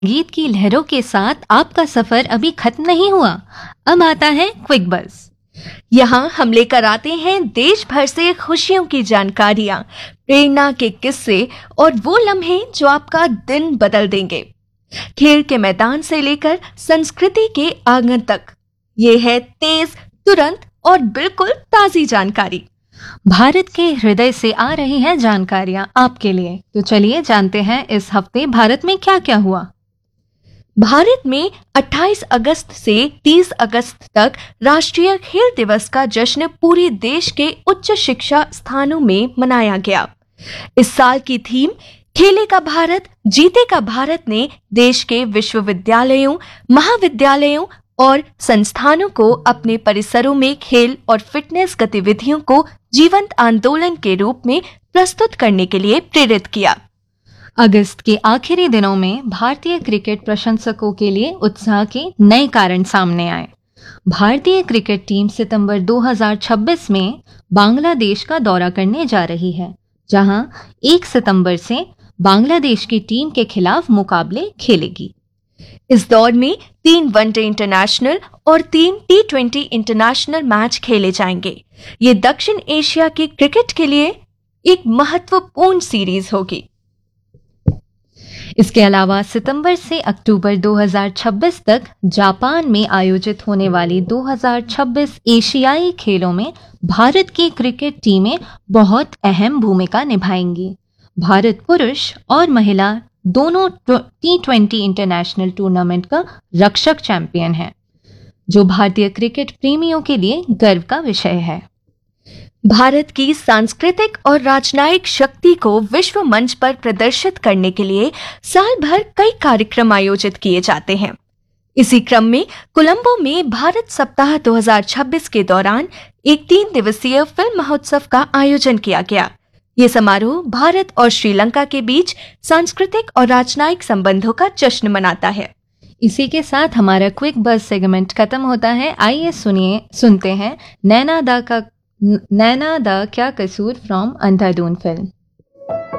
गीत की लहरों के साथ आपका सफर अभी खत्म नहीं हुआ। अब आता है क्विक बज़। यहाँ हम लेकर आते हैं देश भर से खुशियों की जानकारियाँ, प्रेरणा के किस्से और वो लम्हे जो आपका दिन बदल देंगे। खेल के मैदान से लेकर संस्कृति के आंगन तक, ये है तेज, तुरंत और बिल्कुल ताज़ी जानकारी। भारत के हृदय से आ रही हैं जानकारियां आपके लिए। तो चलिए जानते हैं इस हफ्ते भारत में क्या क्या हुआ। भारत में 28 अगस्त से 30 अगस्त तक राष्ट्रीय खेल दिवस का जश्न पूरे देश के उच्च शिक्षा स्थानों में मनाया गया। इस साल की थीम खेलेगा भारत, जीतेगा भारत ने देश के विश्वविद्यालयों, महाविद्यालयों और संस्थानों को अपने परिसरों में खेल और फिटनेस गतिविधियों को जीवंत आंदोलन के रूप में प्रस्तुत करने के लिए प्रेरित किया। अगस्त के आखिरी दिनों में भारतीय क्रिकेट प्रशंसकों के लिए उत्साह के नए कारण सामने आए। भारतीय क्रिकेट टीम सितंबर 2026 में बांग्लादेश का दौरा करने जा रही है, जहां 1 सितंबर से बांग्लादेश की टीम के खिलाफ मुकाबले खेलेगी। इस दौर में 3 वनडे इंटरनेशनल और 3 T20 इंटरनेशनल मैच खेले जाएंगे। ये दक्षिण एशिया के क्रिकेट के लिए एक महत्वपूर्ण सीरीज होगी। इसके अलावा सितंबर से अक्टूबर 2026 तक जापान में आयोजित होने वाली 2026 एशियाई खेलों में भारत की क्रिकेट टीमें बहुत अहम भूमिका निभाएंगी। भारत पुरुष और महिला दोनों T20 इंटरनेशनल टूर्नामेंट का रक्षक चैंपियन है, जो भारतीय क्रिकेट प्रेमियों के लिए गर्व का विषय है। भारत की सांस्कृतिक और राजनयिक शक्ति को विश्व मंच पर प्रदर्शित करने के लिए साल भर कई कार्यक्रम आयोजित किए जाते हैं। इसी क्रम में कोलंबो में भारत सप्ताह 2026 के दौरान एक 3 दिवसीय फिल्म महोत्सव का आयोजन किया गया। ये समारोह भारत और श्रीलंका के बीच सांस्कृतिक और राजनयिक संबंधों का जश्न मनाता है। इसी के साथ हमारा क्विक बज़ सेगमेंट खत्म होता है। आइए सुनते हैं नैना दा क्या कसूर फ्रॉम अंधाधुन फिल्म।